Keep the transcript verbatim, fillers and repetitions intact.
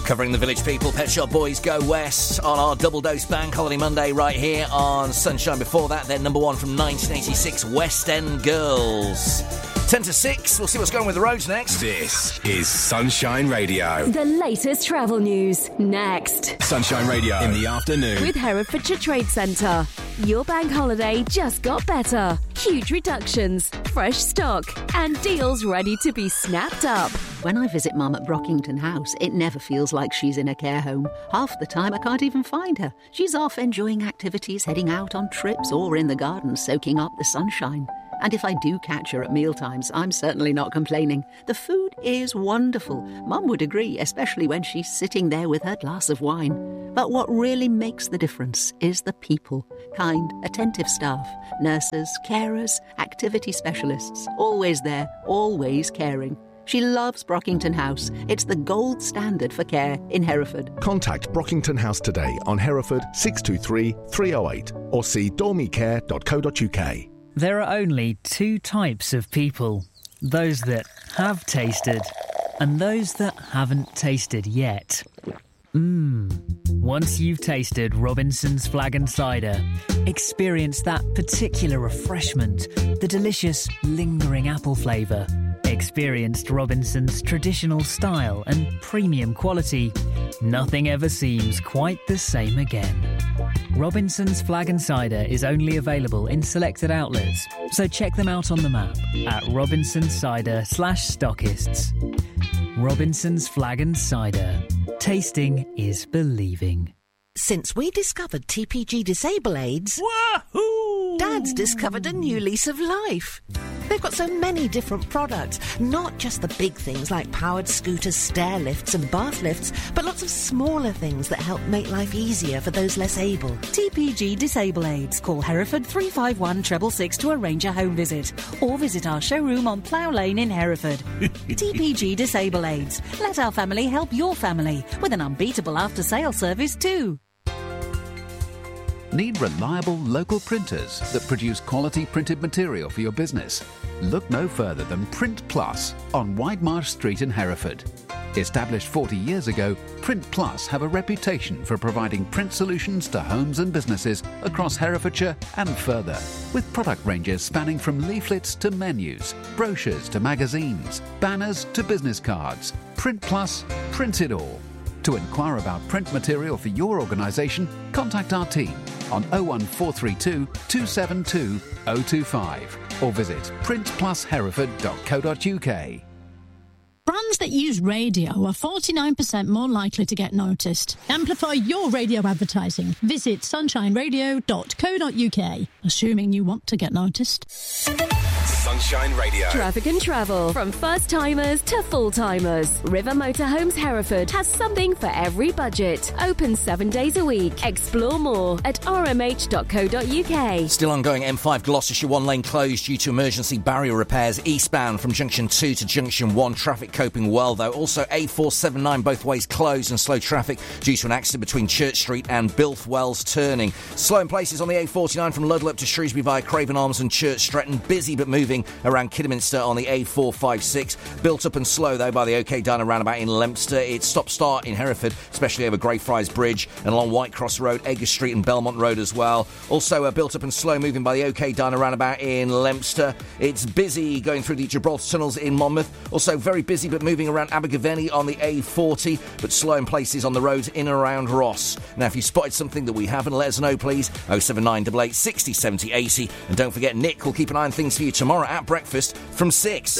Covering the Village People, Pet Shop Boys Go West on our Double Dose Bank Holiday Monday right here on Sunshine. Before that, their number one from nineteen eighty-six, West End Girls. ten to six, we'll see what's going with the roads next. This is Sunshine Radio. The latest travel news next. Sunshine Radio in the afternoon. With Herefordshire Trade Centre. Your bank holiday just got better. Huge reductions, fresh stock, and deals ready to be snapped up. When I visit Mum at Brockington House, it never feels like she's in a care home. Half the time I can't even find her. She's off enjoying activities, heading out on trips, or in the garden soaking up the sunshine. And if I do catch her at mealtimes, I'm certainly not complaining. The food is wonderful. Mum would agree, especially when she's sitting there with her glass of wine. But what really makes the difference is the people. Kind, attentive staff, nurses, carers, activity specialists. Always there, always caring. She loves Brockington House. It's the gold standard for care in Hereford. Contact Brockington House today on Hereford six two three, three oh eight or see dormicare dot co dot uk. There are only two types of people. Those that have tasted and those that haven't tasted yet. Mmm. Once you've tasted Robinson's Flag and Cider, experience that particular refreshment, the delicious, lingering apple flavour. Experienced Robinson's traditional style and premium quality. Nothing ever seems quite the same again. Robinson's Flag and Cider is only available in selected outlets, so check them out on the map at Robinson's Cider slash stockists. Robinson's Flag and Cider. Tasting is believing. Since we discovered T P G Disable Aids, Wahoo! Dad's discovered a new lease of life. They've got so many different products, not just the big things like powered scooters, stair lifts and bath lifts, but lots of smaller things that help make life easier for those less able. T P G Disable Aids. Call Hereford three five one, six six six to arrange a home visit, or visit our showroom on Plough Lane in Hereford. T P G Disable Aids. Let our family help your family with an unbeatable after-sale service too. Need reliable local printers that produce quality printed material for your business? Look no further than Print Plus on Widemarsh Street in Hereford. Established forty years ago, Print Plus have a reputation for providing print solutions to homes and businesses across Herefordshire and further, with product ranges spanning from leaflets to menus, brochures to magazines, banners to business cards. Print Plus, print it all. To inquire about print material for your organisation, contact our team on oh one four three two, two seven two, oh two five or visit print plus hereford dot co dot uk. Brands that use radio are forty-nine percent more likely to get noticed. Amplify your radio advertising. Visit sunshine radio dot co dot uk, assuming you want to get noticed. Sunshine Radio. Traffic and travel. From first-timers to full-timers. River Motorhomes Hereford has something for every budget. Open seven days a week. Explore more at r m h dot co dot uk. Still ongoing M five Gloucestershire one lane closed due to emergency barrier repairs eastbound from junction two to junction one. Traffic coping well though. Also A four seventy-nine both ways closed and slow traffic due to an accident between Church Street and Bilthwells turning. Slow in places on the A forty-nine from Ludlow up to Shrewsbury via Craven Arms and Church Stretton. Busy but moving around Kidderminster on the A four fifty-six. Built up and slow though by the OK Diner roundabout in Leominster. It's stop start in Hereford, especially over Greyfriars Bridge and along Whitecross Road, Edgar Street and Belmont Road as well. Also uh, built up and slow moving by the OK Diner roundabout in Leominster. It's busy going through the Gibraltar tunnels in Monmouth. Also very busy but moving around Abergavenny on the A forty, but slow in places on the roads in and around Ross. Now if you spotted something that we haven't, let us know please. oh seven nine eight eight, six oh, seventy, eighty. And don't forget Nick will keep an eye on things for you tomorrow at breakfast from six.